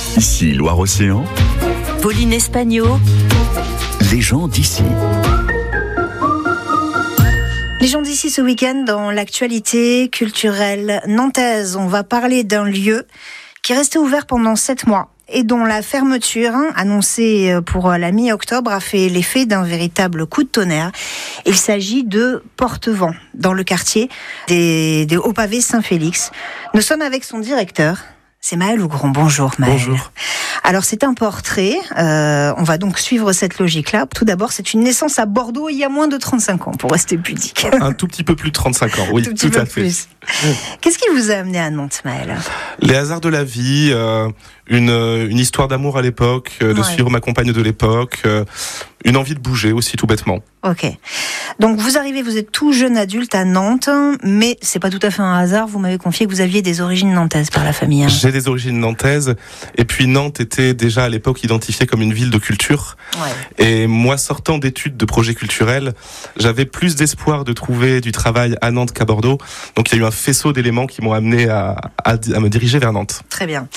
Ici Loire-Océan. Pauline Espagno. Les gens d'ici. Les gens d'ici ce week-end dans l'actualité culturelle nantaise. On va parler d'un lieu qui est resté ouvert pendant 7 mois et dont la fermeture, annoncée pour la mi-octobre, a fait l'effet d'un véritable coup de tonnerre. Il s'agit de Portevent, dans le quartier des Hauts-Pavés Saint-Félix. Nous sommes avec son directeur. C'est Maël Ougron. Bonjour Maël. Bonjour. Alors c'est un portrait, on va donc suivre cette logique-là. Tout d'abord, c'est une naissance à Bordeaux il y a moins de 35 ans, pour rester pudique. Un tout petit peu plus de 35 ans, oui, tout à fait. Qu'est-ce qui vous a amené à Nantes, Maël ? Les hasards de la vie, une histoire d'amour à l'époque, de suivre ma compagne de l'époque, une envie de bouger aussi tout bêtement. Ok. Donc vous arrivez, vous êtes tout jeune adulte à Nantes, mais c'est pas tout à fait un hasard, vous m'avez confié que vous aviez des origines nantaises par la famille. J'ai des origines nantaises, et puis Nantes était déjà à l'époque identifiée comme une ville de culture. Et moi, sortant d'études de projets culturels, j'avais plus d'espoir de trouver du travail à Nantes qu'à Bordeaux. Donc il y a eu un faisceau d'éléments qui m'ont amené à me diriger vers Nantes. Très bien.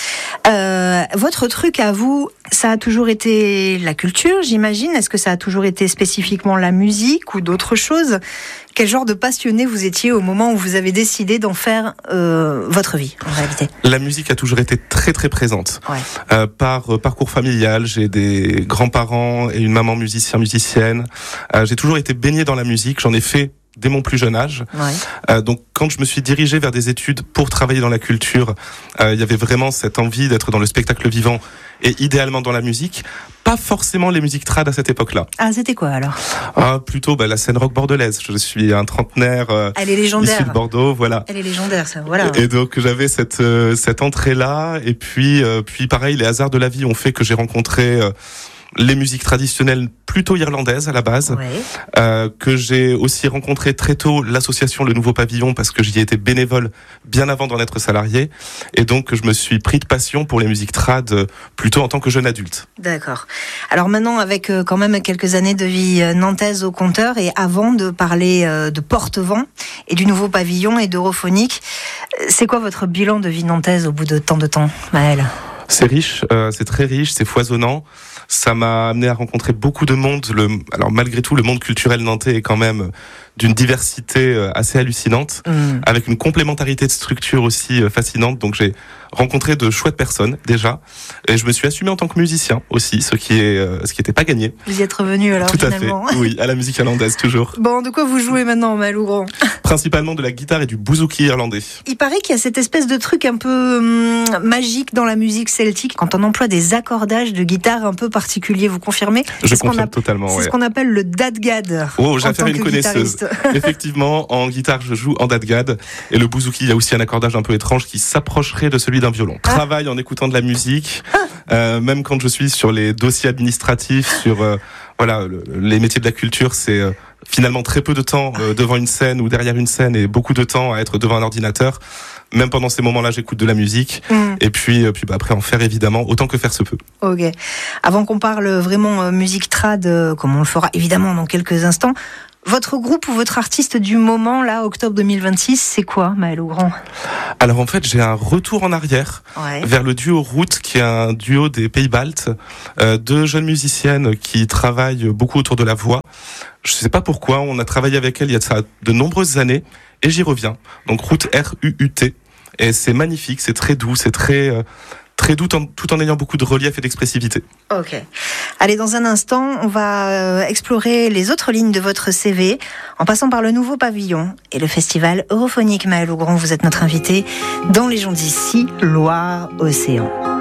Votre truc à vous, ça a toujours été la culture, j'imagine. Est-ce que ça a toujours été spécifiquement la musique ou d'autres choses ? Quel genre de passionné vous étiez au moment où vous avez décidé d'en faire votre vie, en réalité ? La musique a toujours été très très présente. Par parcours familial, j'ai des grands-parents et une maman musicienne. J'ai toujours été baigné dans la musique, j'en ai fait dès mon plus jeune âge. Donc quand je me suis dirigé vers des études pour travailler dans la culture, il y avait vraiment cette envie d'être dans le spectacle vivant et idéalement dans la musique. Pas forcément les musiques trad à cette époque-là. Ah, c'était quoi alors ? Plutôt la scène rock bordelaise. Je suis un trentenaire Elle est légendaire. Issu de Bordeaux, voilà. Elle est légendaire, ça, voilà. Et donc j'avais cette entrée-là, et puis pareil, les hasards de la vie ont fait que j'ai rencontré les musiques traditionnelles plutôt irlandaises à la base, que j'ai aussi rencontré très tôt l'association Le Nouveau Pavillon parce que j'y étais bénévole bien avant d'en être salarié, et donc je me suis pris de passion pour les musiques trad plutôt en tant que jeune adulte. D'accord. Alors maintenant, avec quand même quelques années de vie nantaise au compteur, et avant de parler de Portevent et du Nouveau Pavillon et d'Europhonique, c'est quoi votre bilan de vie nantaise au bout de tant de temps, Maël ? C'est riche, c'est très riche, c'est foisonnant. Ça m'a amené à rencontrer beaucoup de monde. Alors malgré tout, le monde culturel nantais est quand même d'une diversité assez hallucinante, avec une complémentarité de structure aussi fascinante. Donc j'ai rencontré de chouettes personnes déjà, et je me suis assumé en tant que musicien aussi, ce qui était pas gagné. Vous y êtes revenu alors, tout finalement. À fait, oui, à la musique irlandaise toujours. Bon, de quoi vous jouez maintenant, Maël Ougron ? Principalement de la guitare et du bouzouki irlandais. Il paraît qu'il y a cette espèce de truc un peu magique dans la musique celtique, quand on emploie des accordages de guitare un peu particuliers, vous confirmez ? Je confirme totalement, C'est ce qu'on appelle le dadgad. Oh, j'ai affaire à une connaisseuse. Effectivement, en guitare, je joue en dadgad, et le bouzouki, il y a aussi un accordage un peu étrange qui s'approcherait de celui d'un violon. Travaille en écoutant de la musique, même quand je suis sur les dossiers administratifs, sur les métiers de la culture, c'est finalement très peu de temps devant une scène ou derrière une scène, et beaucoup de temps à être devant un ordinateur. Même pendant ces moments-là, j'écoute de la musique, et puis après en faire évidemment autant que faire se peut. Ok. Avant qu'on parle vraiment musique trad, comme on le fera évidemment dans quelques instants, votre groupe ou votre artiste du moment, là, octobre 2026, c'est quoi, Maël Ougron ? Alors en fait, j'ai un retour en arrière vers le duo Route, qui est un duo des Pays Baltes, deux jeunes musiciennes qui travaillent beaucoup autour de la voix. Je sais pas pourquoi, on a travaillé avec elles il y a de ça de nombreuses années, et j'y reviens. Donc Route, R-U-U-T, et c'est magnifique, c'est très doux, c'est très doux tout en ayant beaucoup de relief et d'expressivité. Ok. Allez, dans un instant, on va explorer les autres lignes de votre CV, en passant par le Nouveau Pavillon et le festival Europhonique. Maël Ougron, vous êtes notre invité dans Les gens d'ici, Loire-Océan.